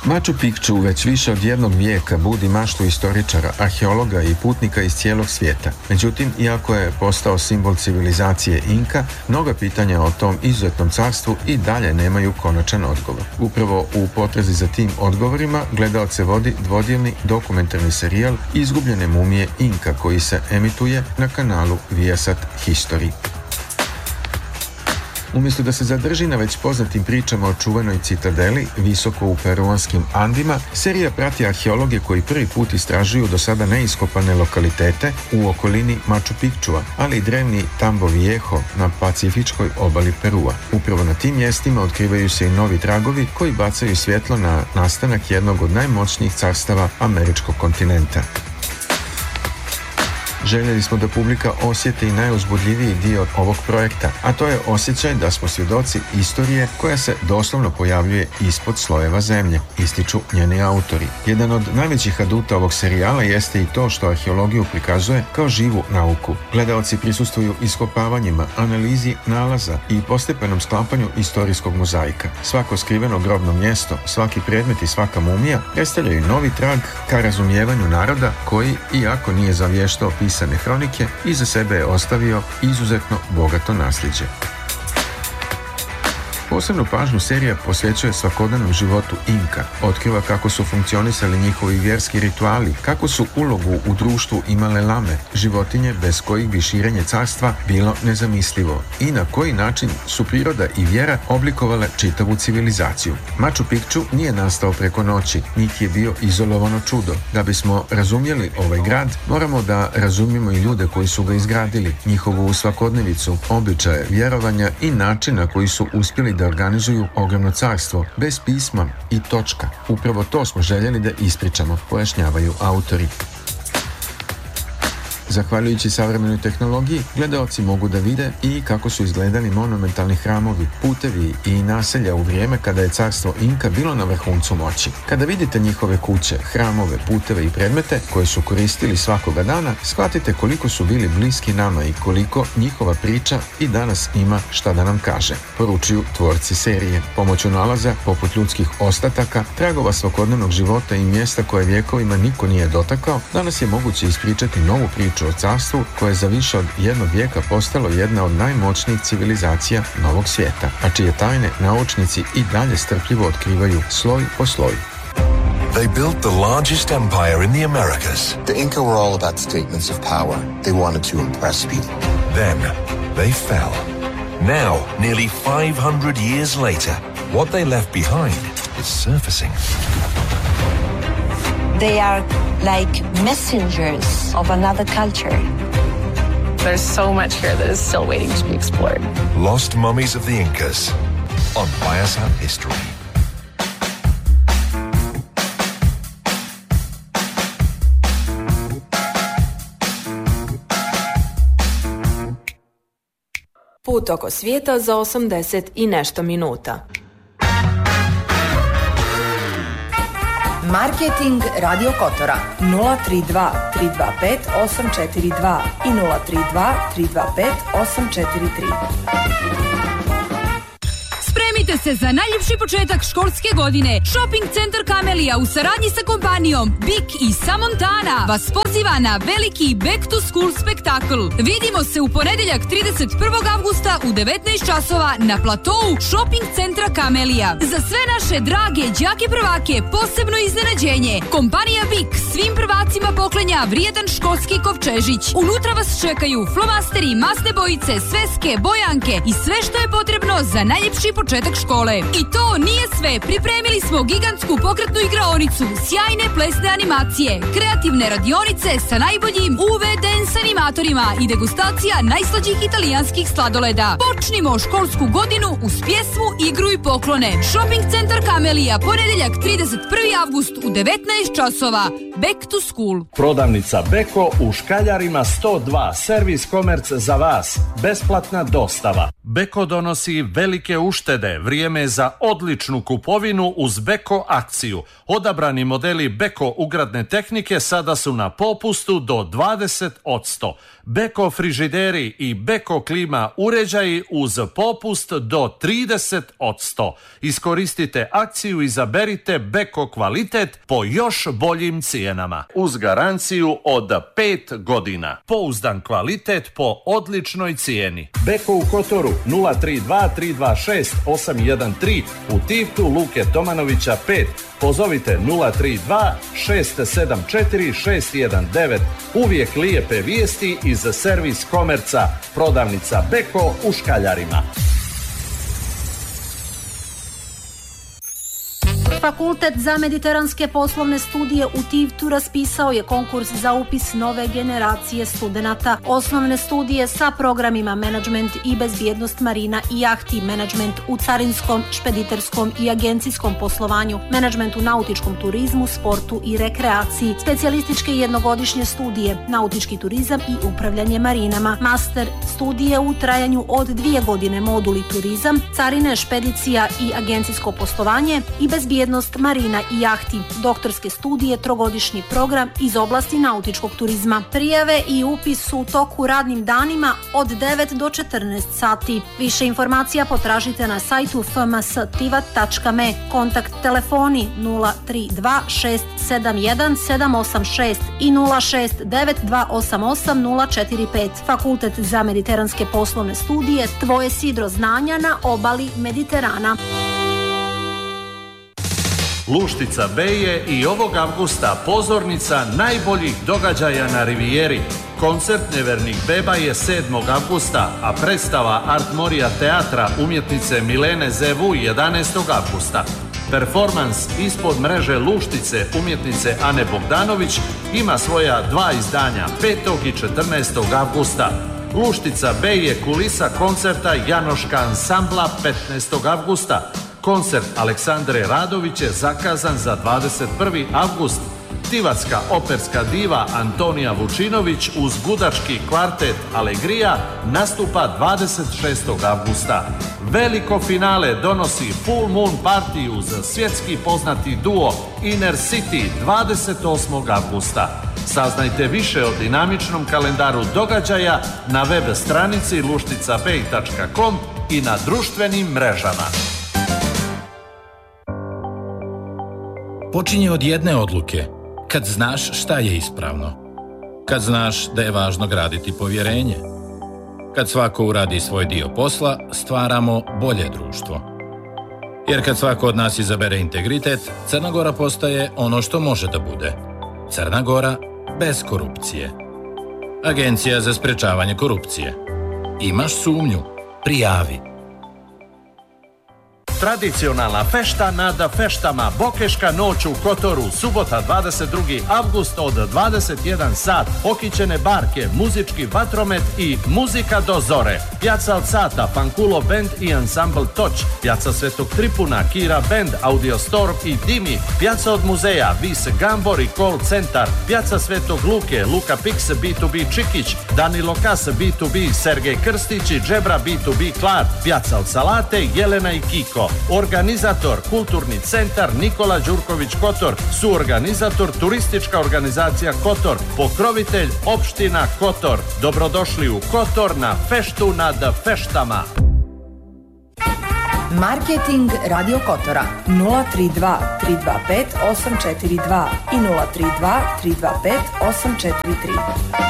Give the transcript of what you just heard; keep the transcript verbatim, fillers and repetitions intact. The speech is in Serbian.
Machu Picchu već više od jednog vijeka budi maštu istoričara, arheologa i putnika iz cijelog svijeta. Međutim, iako je postao simbol civilizacije Inka, mnoga pitanja o tom izuzetnom carstvu i dalje nemaju konačan odgovor. Upravo u potrazi za tim odgovorima gledaoce vodi dvodjelni dokumentarni serijal Izgubljene mumije Inka koji se emituje na kanalu Viasat History. Umjesto da se zadrži na već poznatim pričama o čuvenoj citadeli, visoko u peruanskim Andima, serija prati arheologe koji prvi put istražuju do sada neiskopane lokalitete u okolini Machu Picchua, ali i drevni Tambo Viejo na pacifičkoj obali Perua. Upravo na tim mjestima otkrivaju se i novi tragovi koji bacaju svjetlo na nastanak jednog od najmoćnijih carstava američkog kontinenta. Željeli smo da publika osjeti i najuzbudljiviji dio ovog projekta, a to je osjećaj da smo svjedoci istorije koja se doslovno pojavljuje ispod slojeva zemlje, ističu njeni autori. Jedan od najvećih aduta ovog serijala jeste i to što arheologiju prikazuje kao živu nauku. Gledaoci prisustvuju iskopavanjima, analizi nalaza i postepenom sklapanju istorijskog mozaika. Svako skriveno grobno mjesto, svaki predmet i svaka mumija predstavljaju novi trag ka razumijevanju naroda koji, iako nije zavještao pisane hronike, iza sebe je ostavio izuzetno bogato nasljeđe. Posebnu pažnju serija posvećuje svakodnevnom životu Inka, otkriva kako su funkcionisali njihovi vjerski rituali, kako su ulogu u društvu imale lame, životinje bez kojih bi širenje carstva bilo nezamislivo, i na koji način su priroda i vjera oblikovale čitavu civilizaciju. Machu Picchu nije nastao preko noći, niti je bio izolovano čudo. Da bismo razumjeli ovaj grad, moramo da razumijemo i ljude koji su ga izgradili, njihovu svakodnevicu, običaje, vjerovanja i način na koji su uspjeli da organizuju ogromno carstvo, bez pisma i točka. Upravo to smo željeli da ispričamo, pojašnjavaju autori. Zahvaljujući savremenoj tehnologiji, gledaoci mogu da vide i kako su izgledali monumentalni hramovi, putevi i naselja u vrijeme kada je carstvo Inka bilo na vrhuncu moći. Kada vidite njihove kuće, hramove, puteve i predmete koje su koristili svakoga dana, shvatite koliko su bili bliski nama i koliko njihova priča i danas ima šta da nam kaže, poručuju tvorci serije. Pomoću nalaza, poput ljudskih ostataka, tragova svakodnevnog života i mjesta koje vjekovima niko nije dotakao, danas je moguće ispričati novu priču o carstvu koje je za više od jednog vijeka postalo jedna od najmoćnijih civilizacija novog svijeta, a čije tajne naučnici i dalje strpljivo otkrivaju sloj po sloj. They built the largest empire in the Americas. The Inca were all about statements of power. They wanted to impress people. Then they fell. Now, nearly five hundred years later, what they left behind is surfacing. They are like messengers of another culture. There's so much here that is still waiting to be explored. Lost Mummies of the Incas on Viasat History. Put oko svijeta za osamdeset i nešto minuta. Marketing Radio Kotora nula tri dva tri dva pet osam četiri dva i nula tri dva tri dva pet osam četiri tri. Spremite se za najljepši početak školske godine. Shopping centar Kamelija u saradnji sa kompanijom Bik i Samontana vas poziva na veliki Back to School spektakl. Vidimo se u ponedjeljak trideset prvog avgusta u devetnaest časova na platou Shopping centra Kamelija. Za sve naše drage đake prvake posebno iznenađenje. Kompanija Bik svim prvacima poklenja vrijedan školski kovčežić. Unutra vas čekaju flomasteri, masne bojice, sveske, bojanke i sve što je potrebno za najljepši početak škole. I to nije sve. Pripremili smo gigantsku pokretnu igraonicu, sjajne plesne animacije, kreativne radionice sa najboljim U V dance animatorima i degustacija najslađih italijanskih sladoleda. Počnimo školsku godinu uz pjesmu, igru i poklone. Shopping centar Kamelija, ponedjeljak trideset prvi avgust u devetnaest časova. Back to School. Prodavnica Beko u Škaljarima sto dva. Servis komerc za vas. Besplatna dostava. Beko donosi velike uštede. Vrijeme vrijeme je za odličnu kupovinu uz Beko akciju. Odabrani modeli Beko ugradne tehnike sada su na popustu do dvadeset posto. Beko frižideri i Beko klima uređaji uz popust do trideset posto. Iskoristite akciju i izaberite Beko kvalitet po još boljim cijenama. Uz garanciju od pet godina. Pouzdan kvalitet po odličnoj cijeni. Beko u Kotoru nula tri dva tri dva šest osam jedan tri, u Tivtu Luke Tomanovića pet. Pozovite nula tri dva šest sedam četiri šest jedan devet. Uvijek lijepe vijesti iz servis komerca. Prodavnica Beko u Škaljarima. Fakultet za mediteranske poslovne studije u Tivtu raspisao je konkurs za upis nove generacije studenata. Osnovne studije sa programima menadžment i bezbjednost marina i jahti, menadžment u carinskom, špediterskom i agencijskom poslovanju, menadžment u nautičkom turizmu, sportu i rekreaciji, specijalističke jednogodišnje studije, nautički turizam i upravljanje marinama, master studije u trajanju od dvije godine, moduli turizam, carine, špedicija i agencijsko poslovanje i bezbjednost marina i jahti, doktorske studije, trogodišnji program iz oblasti nautičkog turizma. Prijave i upis su u toku radnim danima od devet do četrnaest sati. Više informacija potražite na sajtu f m s tivat tačka m e. Kontakt telefoni nula tri dva šest sedam jedan sedam osam šest i nula šest devet dva osam osam nula četiri pet. Fakultet za mediteranske poslovne studije, tvoje sidro znanja na obali Mediterana. Luštica B je i ovog avgusta pozornica najboljih događaja na Rivijeri. Koncert Nevernih beba je sedmog avgusta, a predstava Art Moria teatra umjetnice Milene Zevu jedanaestog avgusta. Performans ispod mreže Luštice umjetnice Ane Bogdanović ima svoja dva izdanja petog i četrnaestog avgusta. Luštica B je kulisa koncerta Janoška ansambla petnaestog avgusta. Koncert Aleksandre Radović je zakazan za dvadeset prvi avgust. Tivatska operska diva Antonija Vučinović uz gudački kvartet Alegrija nastupa dvadeset šestog avgusta. Veliko finale donosi Full Moon Party uz svjetski poznati duo Inner City dvadeset osmog avgusta. Saznajte više o dinamičnom kalendaru događaja na web stranici luštica bej tačka com i na društvenim mrežama. Počinje od jedne odluke, kad znaš šta je ispravno, kad znaš da je važno graditi povjerenje, kad svako uradi svoj dio posla, stvaramo bolje društvo. Jer kad svako od nas izabere integritet, Crna Gora postaje ono što može da bude. Crna Gora bez korupcije. Agencija za sprečavanje korupcije. Imaš sumnju? Prijavi. Tradicionalna fešta nad feštama, Bokeška noć u Kotoru, subota dvadeset drugi avgust od dvadeset jedan sat, okićene barke, muzički vatromet i muzika do zore. Pjaca od sata, Pankulo Band i Ensemble Touch, Pjaca Svetog Tripuna, Kira Band, Audio Storm i Dimi, Pjaca od muzeja, Vis Gambor i Call Centar, Pjaca Svetog Luke, Luka Pix, B to B Čikić, Danilo Kas, B to B, Sergej Krstić i Džebra, B to B Klar, Pjaca od Salate, Jelena i Kiko. Organizator Kulturni centar Nikola Đurković Kotor, suorganizator Turistička organizacija Kotor, pokrovitelj opština Kotor. Dobrodošli u Kotor na feštu nad feštama. Marketing Radio Kotora nula tri dva tri dva pet osam četiri dva i nula tri dva tri dva pet osam četiri tri.